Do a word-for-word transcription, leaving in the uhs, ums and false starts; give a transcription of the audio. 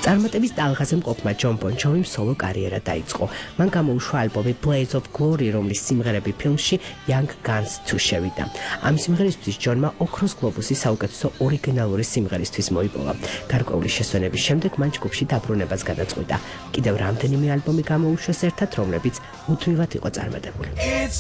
წარმატების ტალღაზე მყოფმა ჯონ ბონ ჯოვიმ სოლო კარიერა დაიწყო. მან გამოუშვა ალბომი Blaze of Glory, რომლის სიმღერები ფილმში Young Guns two შევიდა. ამ სიმღერისთვის ჯონმა ოქროს გლობუსი საუკეთესო ორიგინალური სიმღერისთვის მოიპოვა. გარკვეული შესვენების შემდეგ მან ჯგუფში დაბრუნებას გადაწყვიტა. კიდევ რამდენიმე ალბომი გამოუშვეს ერთად, რომლებიც მუდმივად იყო წარმატებული.